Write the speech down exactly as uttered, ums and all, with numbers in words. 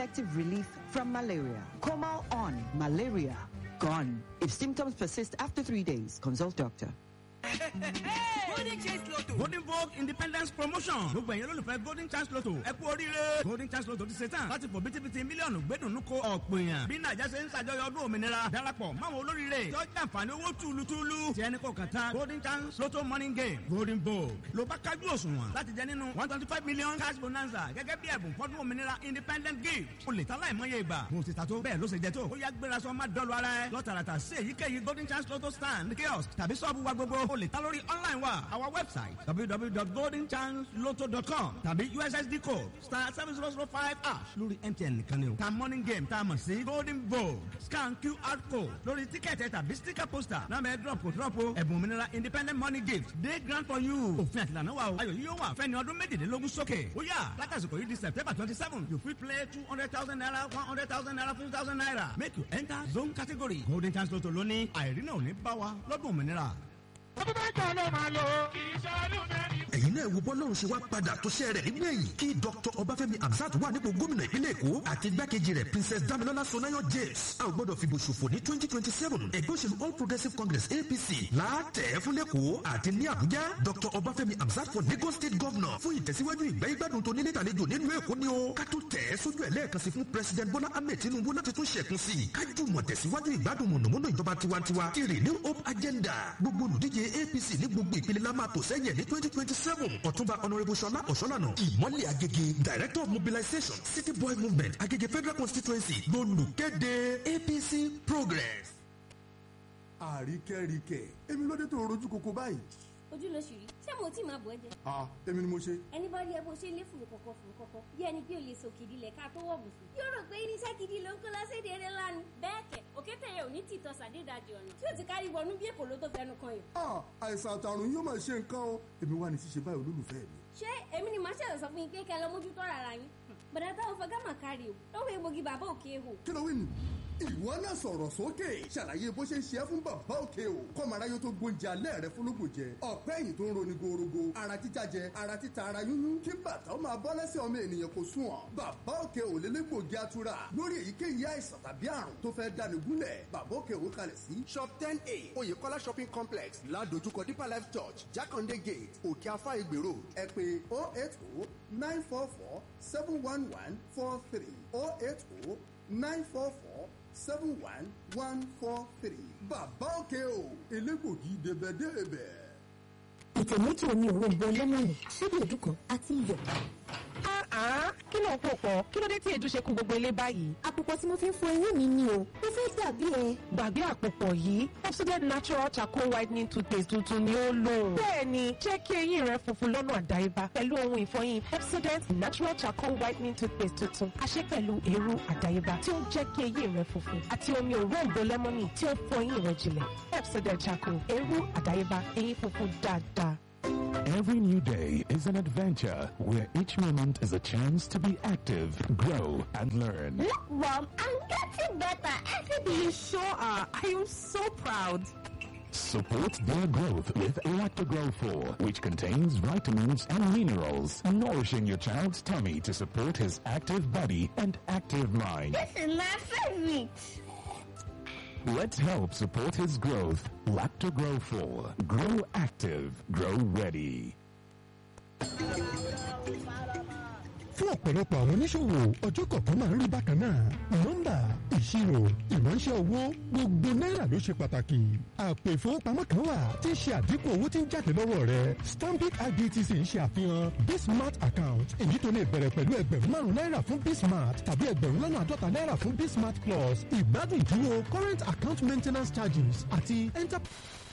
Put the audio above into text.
effective relief from malaria. Comal on, malaria gone. If symptoms persist after three days, consult doctor. Golden Chance Lotto. Golden Vogue Independence Promotion. Gbogbo ẹ̀yin olólùfẹ́ Golden Chance Lotto. Ẹ kú oríire. Golden Chance Lotto ti ṣe tán láti fò bítíbitì mílíọ̀nù gbẹ́dùnú kó ọ̀pọ̀ èèyàn. Bí Nàìjíríà ṣe ń ṣàjọyọ̀ ọdún òmìnira. Darapọ̀ máwọn olóríire. Tó jẹ́ àǹfààní owó túlutúlu. Tí ẹni kò kàn tán. Golden Chance Lotto Morning Game. Golden Vogue. Ló bá kájú òṣùwọ̀n láti jẹ nínú one twenty five million cash bonanza. Gẹ́gẹ́ bí ẹ̀bùn fọ́dún òmìnira Independent Gift. O lè ta láìmọye ìgbà. Mo ti ta tó. Bẹ́ẹ̀ ló ṣe jẹ tó. Ó yá gbéra sọ má dọ́lu ara ẹ. Lọ́tàràtà sí èyíkéyìí Golden Chance Lotto stand kiosk tàbí sọ́ọ̀bù wa gbogbo. O lè ta lórí online wa. Our website w w w dot golden chance lotto dot com tàbí U S S D code star seven zero zero five hash lórí M T N nìkan ni o. Ta morning game tá a mọ̀ sí Golden Vogue scan Q R code lórí tíkẹ́ẹ̀tì tàbí sticker poster náà mẹ́ drop kò drop o. Ẹ̀bùn òmìnira Independent Money Gift day grant for you. Òfin àtìlànà wa o. Ayọ̀ yìí yóò wà fẹ́ni ọdún méjìlélógún sókè. Ó yá látàsìkò yìí di September twenty seven you fit play two hundred thousand naira one hundred thousand naira fifty thousand naira make you enter zone category. Golden Chance Lotto lóní àìrínà ò ní bá wa lọ́dún òmìnira. ẹ̀yin náà wo bọ́lọ́run ṣe wá padà tó ṣe rẹ̀ nígbà yìí kí Doctor Ọbáfẹ́mi Hamzat wà nípò gómìnà ìpínlẹ̀ Èkó àti igbákejì rẹ̀ Princess Damilola Sonayo James. A ò gbọ́dọ̀ fìbò ṣòfò ní twenty twenty seven ẹgbẹ́ òṣèlú All Progressives Congress A P C láàtẹ̀ fún lẹ́kọ̀ọ́ àti ní Àbújá. Doctor Ọbáfẹ́mi Hamzat for Lagos State Governor fún ìtẹ̀síwájú ìgbà ìgbádùn tó nílé ìtàlejò nínú Èkó ni o. Ká tó tẹ̀ sójú ẹ̀ lẹ́ẹ̀kan sí fún President Bola Ahmed Tinubu láti tún ṣẹ̀kún sí i. Ká jùmọ̀ tẹ̀síwájú ìgbádùn mọ̀nàmọ́ná ìjọba tiwantiwa ti Renew Hope Agenda. Gbogbo olùdíje A P C ní gbogbo ìpele la máa tò sẹ́yìn ní twenty twenty seven. Ọ̀túnba Honourable Ṣọlá Ọ̀ṣọ́lànà Ìmọ́lẹ̀ Agége Director of Mobilization City Boy Movement Agége Federal Constituency lolùkéde A P C Progress. àríkẹ́ríkẹ́ èmi ló dé tó rojú koko báyìí. ojú ló ṣì rí ṣé mo tí máa bọ̀ ẹ́ jẹ. ah èmi ni mo ṣe. ẹni bá rí ẹ bó ṣe lé fùrù kọ̀kọ̀ fùrù kọ̀kọ̀ bí ẹni pé o lè so kìdí lẹ̀ ká tó wọ̀ bùsùn. yóò rò pé irinṣẹ́ gidi ló ń kó lọ́sẹ̀dẹ̀ eré lánàá. bẹ́ẹ̀ kẹ̀ òkété yẹn ò ní tìtọ́ sàdédàjì ọ̀nà tí ó ti kárí wọnú bí èkó ló tó fẹnu kan yìí. ah àìsàn àtàrùn yóò máa ṣe nǹkan o èmi wà ní ṣíṣe báyìí olólùfẹ́ mi. ṣé èmi ni màá ṣẹ̀rọ̀ sọ fún yín pé kẹ́ lọ mójútó rárá yín. bàdà táwọn fọgá mà kárí o lọ́wọ́ egbògi bàbá òkè ehò. kí ló wí nù. ìwọ náà sọ̀rọ̀ sókè ṣàlàyé bó ṣe ń ṣe é fún bàbá òkè o kọ́mọ̀ráyé tó gbóúnjẹ alẹ́ rẹ fúnlógún jẹ ọ̀pẹ́ ẹ̀yìn tó ń roni gorogo ara títa jẹ ara títa ara yúnyún kí bàtà ó máa bọ́ lẹ́sẹ̀ ọmọ ènìyàn kò sùn ọ́ bàbá òkè ò lélẹ́gbògi atura lórí èyíkéyìí àìsàn tàbí àrùn tó fẹ́ dáni gúnlẹ̀ bàbá òkè ò kalẹ̀ sí shop ten a oyèkọ́lá shopping complex ládojúkọ deeper life church jákàndé gate òkè afá ìgbè road ẹ pè oh eight oh nine four four seven one one four three oh eight oh nine four four seven one one four three. bàbá òkè o elégbògi débẹ̀débẹ̀. ìtẹ̀ méjì omi òrombo lẹ́mọ̀nì síbi ìdúkan àti iyọ̀. kí ló ń pò pọ̀ kí ló dé tí èdè ṣe kú gbogbo ilé báyìí. àpòpọ̀ tí mo fi ń fọ eyín mi ni o mo fẹ́ dàbí ẹ. gbàgbé àpòpọ̀ yìí Pepsodent natural charcoal whitening toothpaste tuntun ni ó lò. bẹ́ẹ̀ni jẹ́ kí eyín rẹ funfun lọ́nà àdáyébá pẹ̀lú ohun ìfọyín Pepsodent natural charcoal whitening toothpaste tuntun a ṣe pẹ̀lú eérú àdáyébá tí ó ń jẹ́ kí eyín rẹ funfun àti omi òróǹbó lẹ́mọ́nì tí ó ń fọ eyín rẹ jinlẹ̀. Pepsodent charcoal eérú àdáyébá eyín funfun dáadáa. Every new day is an adventure where each moment is a chance to be active, grow, and learn. Look, Mom, I'm getting better every day. You sure are. I am so proud. Support their growth with Lactogrow four, which contains vitamins and minerals, nourishing your child's tummy to support his active body and active mind. This is my favorite. Let's help support his growth. Lactogrow four. Grow active. Grow ready. fún ọ̀pọ̀lọpọ̀ àwọn oníṣòwò ọjọ́ kọ̀ọ̀kan máa ń rí bákan náà nọ́mbà ìṣirò ìránṣẹ́ owó gbogbo náírà ló ṣe pàtàkì àpò ìfowópamọ́ kan wà tí ń ṣe àdínkù owó tí ń jáde lọ́wọ́ rẹ Stanbic I B T C ń ṣe àfihàn Bismart account èyí tó lè bẹ̀rẹ̀ pẹ̀lú ẹgbẹ̀rún márùn náírà fún Bismart tàbí ẹgbẹ̀rún lọ́nà àádọ́ta náírà fún Bismart Plus ìgbádùn ìdúró current account maintenance charges àti enter.